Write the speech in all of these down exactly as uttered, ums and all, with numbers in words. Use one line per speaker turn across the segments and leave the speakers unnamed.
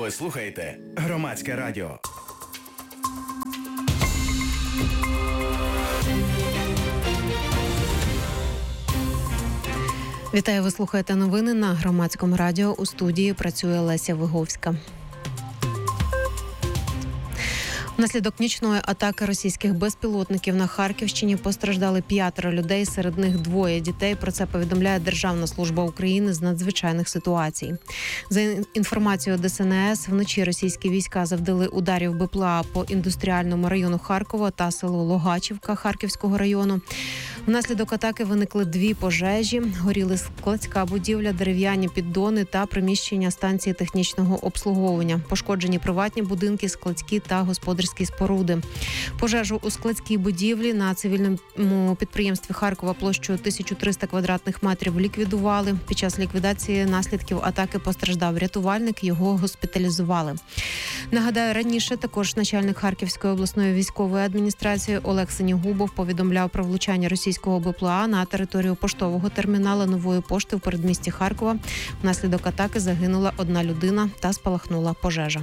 Ви слухаєте Громадське радіо.
Вітаю, ви слухаєте новини на Громадському радіо. У студії працює Леся Виговська. Внаслідок нічної атаки російських безпілотників на Харківщині постраждали п'ятеро людей, серед них двоє дітей. Про це повідомляє Державна служба України з надзвичайних ситуацій. За інформацією Де Ес Ен Ес, вночі російські війська завдали ударів Бе Пе Ел А по індустріальному району Харкова та селу Логачівка Харківського району. Внаслідок атаки виникли дві пожежі. Горіли складська будівля, дерев'яні піддони та приміщення станції технічного обслуговування. Пошкоджені приватні будинки, складські та господарські споруди. Пожежу у складській будівлі на цивільному підприємстві Харкова площею тисячу триста квадратних метрів ліквідували. Під час ліквідації наслідків атаки постраждав рятувальник, його госпіталізували. Нагадаю, раніше також начальник Харківської обласної військової адміністрації Олег Синігубов повідомляв про влучання російського Бе Пе Ел А на територію поштового терміналу Нової пошти в передмісті Харкова. Внаслідок атаки загинула одна людина та спалахнула пожежа.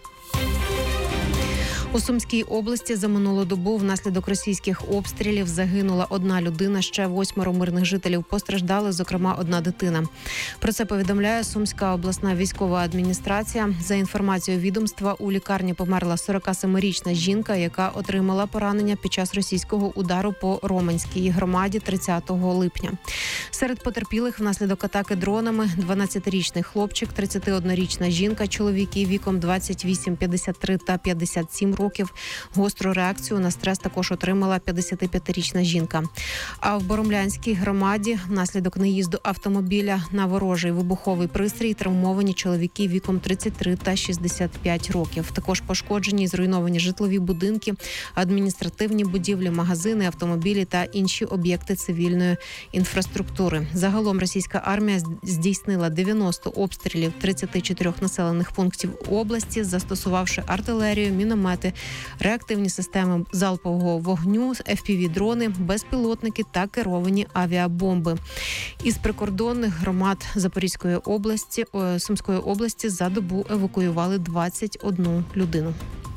У Сумській області за минулу добу внаслідок російських обстрілів загинула одна людина, ще восьмеро мирних жителів постраждали, зокрема одна дитина. Про це повідомляє Сумська обласна військова адміністрація. За інформацією відомства, у лікарні померла сорокасемирічна жінка, яка отримала поранення під час російського удару по Романській громаді тридцятого липня. Серед потерпілих внаслідок атаки дронами дванадцятирічний хлопчик, тридцятиоднорічна жінка, чоловіки віком двадцять вісім, п'ятдесят три та п'ятдесят сім років. Гостру реакцію на стрес також отримала п'ятдесятип'ятирічна жінка. А в Боромлянській громаді внаслідок наїзду автомобіля на ворожий вибуховий пристрій травмовані чоловіки віком тридцять три та шістдесят п'ять років. Також пошкоджені і зруйновані житлові будинки, адміністративні будівлі, магазини, автомобілі та інші об'єкти цивільної інфраструктури. Загалом російська армія здійснила дев'яносто обстрілів тридцяти чотирьох населених пунктів області, застосувавши артилерію, міномети, реактивні системи залпового вогню, еф пі ві-дрони, безпілотники та керовані авіабомби. Із прикордонних громад Запорізької області, Сумської області за добу евакуювали двадцять одну людину.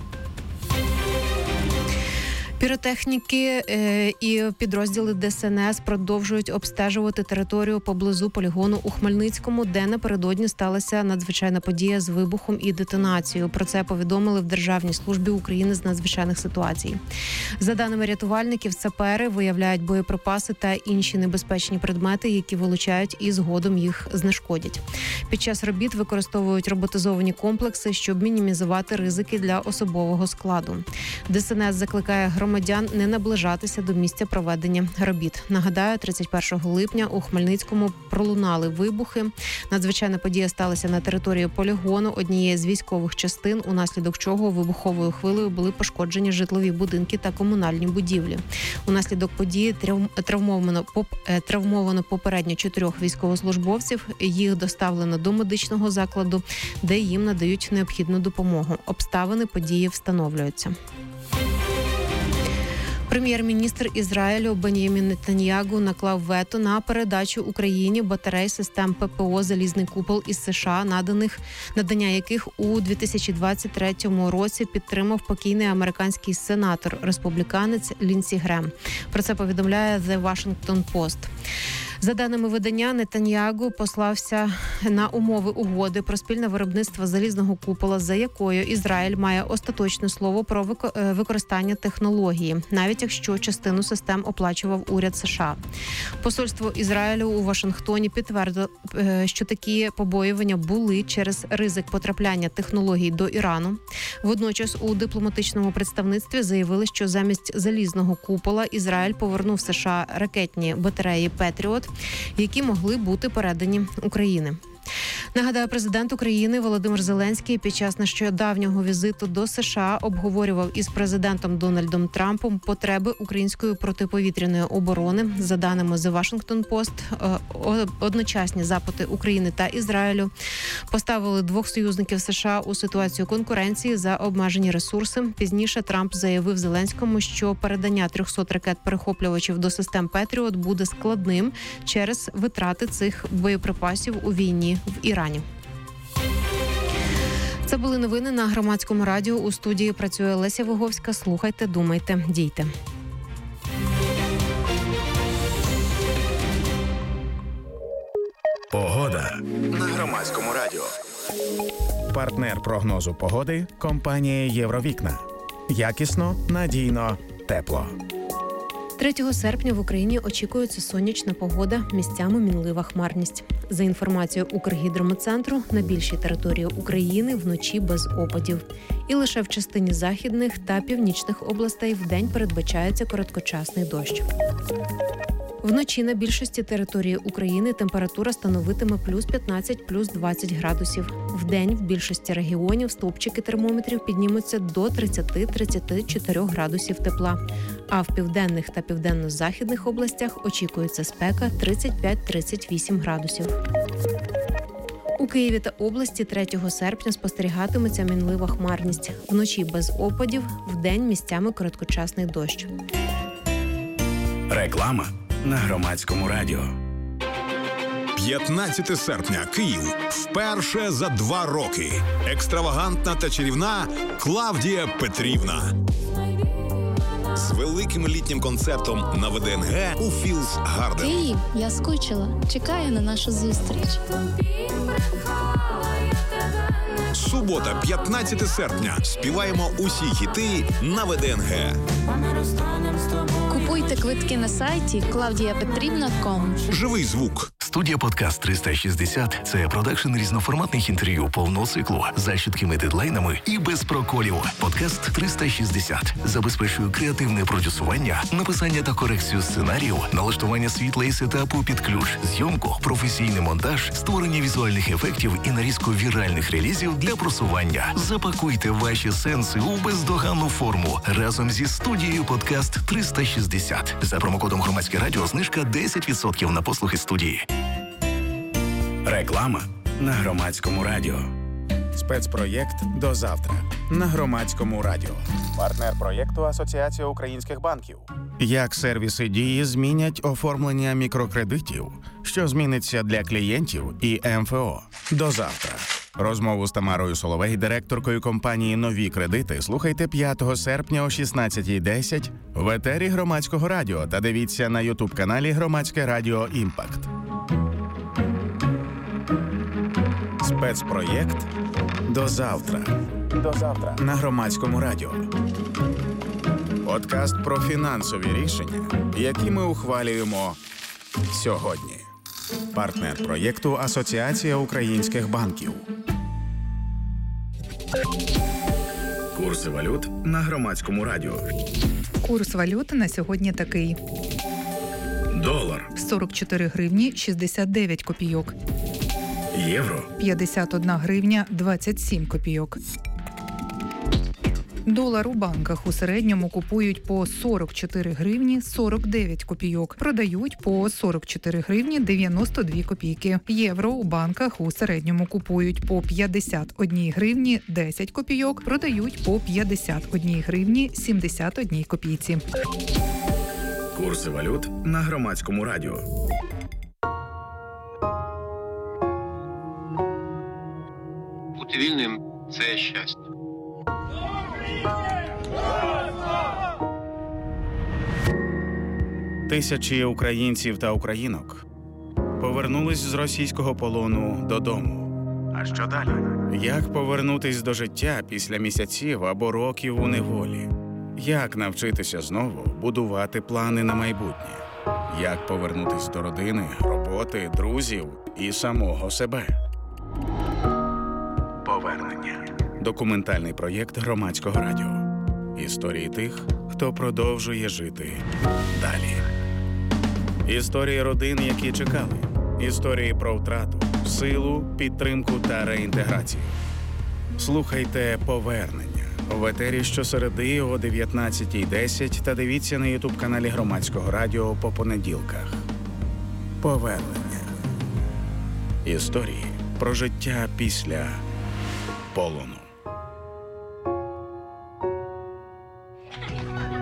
Піротехніки і підрозділи Де Ес Ен Ес продовжують обстежувати територію поблизу полігону у Хмельницькому, де напередодні сталася надзвичайна подія з вибухом і детонацією. Про це повідомили в Державній службі України з надзвичайних ситуацій. За даними рятувальників, сапери виявляють боєприпаси та інші небезпечні предмети, які вилучають і згодом їх знешкодять. Під час робіт використовують роботизовані комплекси, щоб мінімізувати ризики для особового складу. Де Ес Ен Ес закликає громадян громадян не наближатися до місця проведення робіт. Нагадаю, тридцять першого липня у Хмельницькому пролунали вибухи. Надзвичайна подія сталася на території полігону однієї з військових частин, унаслідок чого вибуховою хвилею були пошкоджені житлові будинки та комунальні будівлі. Унаслідок події травмовано, травмовано попередньо чотирьох військовослужбовців. Їх доставлено до медичного закладу, де їм надають необхідну допомогу. Обставини події встановлюються. Прем'єр-міністр Ізраїлю Бен'ямін Нетаньягу наклав вето на передачу Україні батарей систем Пе Пе О «Залізний купол» із США, наданих надання яких у дві тисячі двадцять третьому році підтримав покійний американський сенатор, республіканець Лінсі Грем. Про це повідомляє The Washington Post. За даними видання, Нетаньягу послався на умови угоди про спільне виробництво залізного купола, за якою Ізраїль має остаточне слово про використання технології, навіть якщо частину систем оплачував уряд США. Посольство Ізраїлю у Вашингтоні підтвердило, що такі побоювання були через ризик потрапляння технологій до Ірану. Водночас у дипломатичному представництві заявили, що замість залізного купола Ізраїль повернув США ракетні батареї «Петріот», які могли бути передані Україні. Нагадаю, президент України Володимир Зеленський під час нещодавнього візиту до США обговорював із президентом Дональдом Трампом потреби української протиповітряної оборони. За даними The Washington Post, одночасні запити України та Ізраїлю поставили двох союзників США у ситуацію конкуренції за обмежені ресурси. Пізніше Трамп заявив Зеленському, що передання трьохсот ракет-перехоплювачів до систем «Петріот» буде складним через витрати цих боєприпасів у війні в Ірані. Це були новини на Громадському радіо. У студії працює Леся Виговська. Слухайте, думайте, дійте.
Погода на Громадському радіо. Партнер прогнозу погоди – компанія «Євровікна». Якісно, надійно, тепло.
третього серпня в Україні очікується сонячна погода, місцями мінлива хмарність. За інформацією Укргідрометцентру, на більшій території України вночі без опадів. І лише в частині західних та північних областей вдень передбачається короткочасний дощ. Вночі на більшості території України температура становитиме плюс п'ятнадцять, плюс двадцять градусів. Вдень в більшості регіонів стовпчики термометрів піднімуться до тридцять-тридцять чотири градусів тепла. А в південних та південно-західних областях очікується спека тридцять п'ять - тридцять вісім градусів. У Києві та області третього серпня спостерігатиметься мінлива хмарність. Вночі без опадів, вдень місцями короткочасний дощ.
Реклама на Громадському радіо.
п'ятнадцяте серпня. Київ. Вперше за два роки. Екстравагантна та чарівна Клавдія Петрівна. З великим літнім концертом на ВДНГ у Філс Гарден.
Київ, я скучила. Чекаю на нашу зустріч.
Субота, п'ятнадцяте серпня. Співаємо усі хіти на ВДНГ.
Купуйте квитки на сайті клавдія петрівна крапка ком.
Живий звук.
Студія «Подкаст триста шістдесят» – це продакшн різноформатних інтерв'ю повного циклу за чіткими дедлайнами і без проколів. «Подкаст триста шістдесят» забезпечує креативне продюсування, написання та корекцію сценаріїв, налаштування світла і сетапу під ключ, зйомку, професійний монтаж, створення візуальних ефектів і нарізку віральних релізів для просування. Запакуйте ваші сенси у бездоганну форму разом зі студією «Подкаст триста шістдесят». За промокодом «Громадське радіо» знижка десять відсотків на послуги студії.
Реклама на Громадському радіо. Спецпроєкт «До завтра» на Громадському радіо. Партнер проєкту Асоціація українських банків. Як сервіси «Дії» змінять оформлення мікрокредитів, що зміниться для клієнтів і ем еф о. До завтра. Розмову з Тамарою Соловей, директоркою компанії «Нові кредити», слухайте п'ятого серпня о шістнадцятій десять в етері Громадського радіо та дивіться на ютуб-каналі Громадське радіо «Імпакт». Спецпроєкт «До завтра». До завтра на Громадському радіо. Подкаст про фінансові рішення, які ми ухвалюємо сьогодні. Партнер проєкту Асоціація українських банків. Курси валют на Громадському радіо.
Курс валют на сьогодні такий.
Долар
сорок чотири гривні шістдесят дев'ять копійок.
Євро
п'ятдесят одна гривня двадцять сім копійок. Долар у банках у середньому купують по сорок чотири гривні сорок дев'ять копійок, продають по сорок чотири гривні дев'яносто дві копійки. Євро у банках у середньому купують по п'ятдесят одна гривні десять копійок, продають по п'ятдесят одна гривні сімдесят одна копійці.
Курси валют на Громадському радіо.
Бути вільним – це щастя.
Тисячі українців та українок повернулись з російського полону додому. А що далі? Як повернутись до життя після місяців або років у неволі? Як навчитися знову будувати плани на майбутнє? Як повернутись до родини, роботи, друзів і самого себе? Повернення. Документальний проєкт Громадського радіо. Історії тих, хто продовжує жити далі. Історії родин, які чекали. Історії про втрату, силу, підтримку та реінтеграцію. Слухайте «Повернення» в етері щосереди о дев'ятнадцятій десять та дивіться на ютуб-каналі Громадського радіо по понеділках. Повернення. Історії про життя після полону.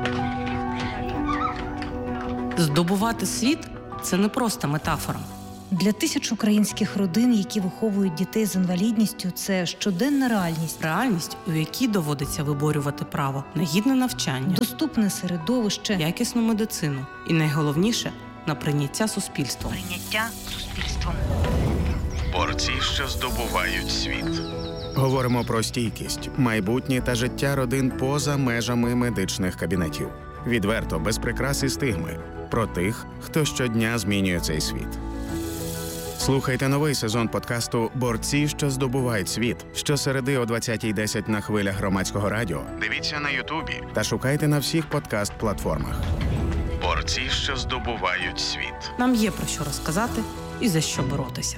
Здобувати світ – це не просто метафора. Для тисяч українських родин, які виховують дітей з інвалідністю, це щоденна реальність.
Реальність, у якій доводиться виборювати право на гідне навчання,
доступне середовище,
якісну медицину і, найголовніше, на прийняття суспільством.
Прийняття суспільством.
Борці, що здобувають світ. Говоримо про стійкість, майбутнє та життя родин поза межами медичних кабінетів. Відверто, без прикрас і стигми. Про тих, хто щодня змінює цей світ. Слухайте новий сезон подкасту «Борці, що здобувають світ» щосереди о двадцятій десять на хвилях Громадського радіо. Дивіться на Ютубі та шукайте на всіх подкаст-платформах. Борці, що здобувають світ.
Нам є про що розказати і за що боротися.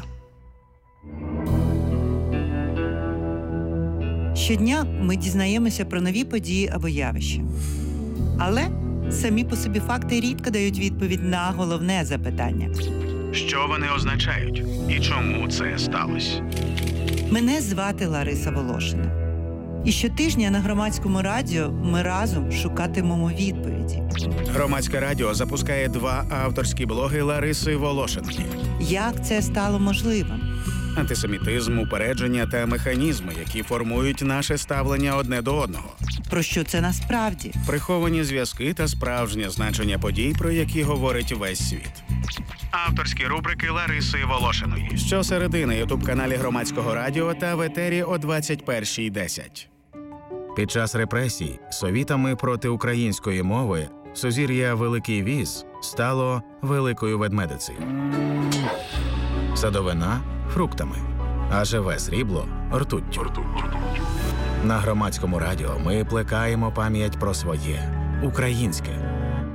Щодня ми дізнаємося про нові події або явища. Але самі по собі факти рідко дають відповідь на головне запитання.
Що вони означають? І чому це сталося?
Мене звати Лариса Волошина. І щотижня на Громадському радіо ми разом шукатимемо відповіді.
Громадське радіо запускає два авторські блоги Лариси Волошиної.
Як це стало можливим?
Антисемітизм, упередження та механізми, які формують наше ставлення одне до одного.
Про що це насправді?
Приховані зв'язки та справжнє значення подій, про які говорить весь світ. Авторські рубрики Лариси Волошиної. Щосереди на ютуб-каналі Громадського радіо та в етері о двадцять першій десять. Під час репресій совітами проти української мови сузір'я Великий Віз стало Великою Ведмедицею. Садовина – фруктами, а живе срібло – ртуттю. На Громадському радіо ми плекаємо пам'ять про своє – українське.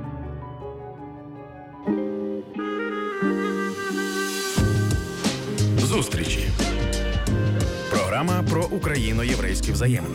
Зустрічі. Програма про україно-єврейські взаємини.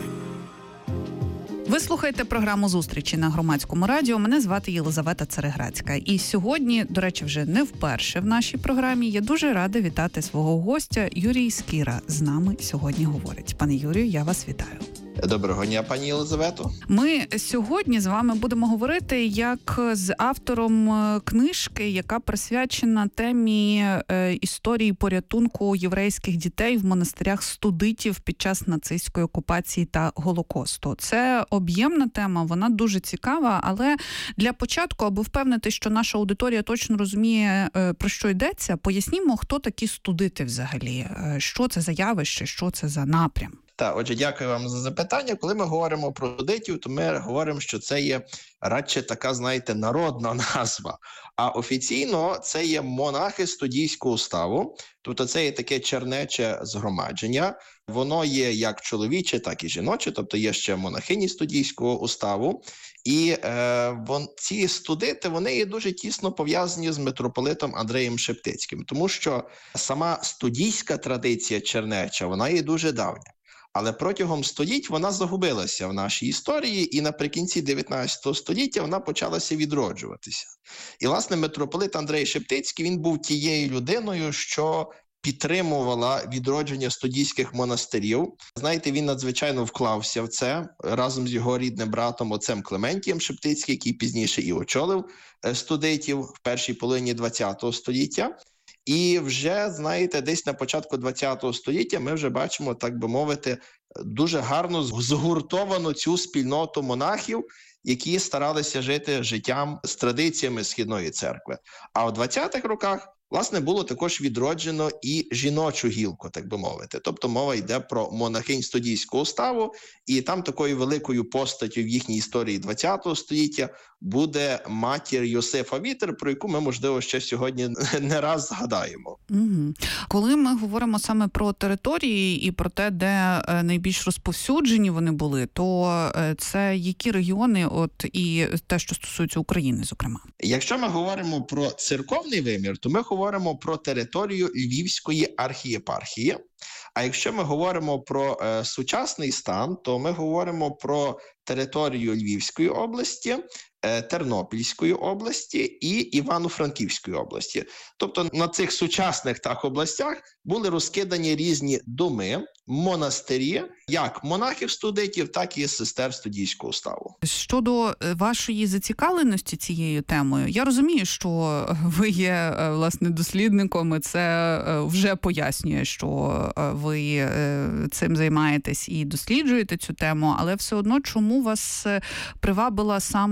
Ви слухаєте програму «Зустрічі» на Громадському радіо. Мене звати Єлизавета Цереграцька. І сьогодні, до речі, вже не вперше в нашій програмі, я дуже рада вітати свого гостя. Юрій Скіра з нами сьогодні говорить. Пане Юрію, я вас вітаю.
Доброго дня, пані Єлизавето.
Ми сьогодні з вами будемо говорити як з автором книжки, яка присвячена темі історії порятунку єврейських дітей в монастирях студитів під час нацистської окупації та Голокосту. Це об'ємна тема, вона дуже цікава, але для початку, аби впевнити, що наша аудиторія точно розуміє, про що йдеться, пояснімо, хто такі студити взагалі, що це за явище, що це за напрям.
Так, отже, дякую вам за запитання. Коли ми говоримо про студитів, то ми говоримо, що це є радше така, знаєте, народна назва. А офіційно це є монахи студійського уставу, тобто це є таке чернече згромадження. Воно є як чоловіче, так і жіноче, тобто є ще монахині студійського уставу. І е, вон, ці студити, вони є дуже тісно пов'язані з митрополитом Андреєм Шептицьким, тому що сама студійська традиція чернеча, вона є дуже давня. Але протягом століть вона загубилася в нашій історії, і наприкінці дев'ятнадцятого століття вона почалася відроджуватися. І, власне, митрополит Андрей Шептицький, він був тією людиною, що підтримувала відродження студійських монастирів. Знаєте, він надзвичайно вклався в це разом з його рідним братом отцем Клементієм Шептицьким, який пізніше і очолив студитів в першій половині ХХ століття. І вже, знаєте, десь на початку ХХ століття ми вже бачимо, так би мовити, дуже гарно згуртовану цю спільноту монахів, які старалися жити життям з традиціями Східної церкви. А у двадцятих роках, власне, було також відроджено і жіночу гілку, так би мовити. Тобто мова йде про монахинь студійського уставу, і там такою великою постаттю в їхній історії ХХ століття буде матір Йосифа Вітер, про яку ми, можливо, ще сьогодні не раз згадаємо.
Угу. Коли ми говоримо саме про території і про те, де найбільш розповсюджені вони були, то це які регіони, от і те, що стосується України, зокрема?
Якщо ми говоримо про церковний вимір, то ми говоримо про територію Львівської архієпархії. А якщо ми говоримо про е, сучасний стан, то ми говоримо про територію Львівської області, Тернопільської області і Івано-Франківської області. Тобто на цих сучасних так областях були розкидані різні доми, монастирі, як монахів-студентів, так і сестер студійського ставу.
Щодо вашої зацікавленості цією темою, я розумію, що ви є, власне, дослідником, і це вже пояснює, що ви цим займаєтесь і досліджуєте цю тему, але все одно, чому вас привабила саме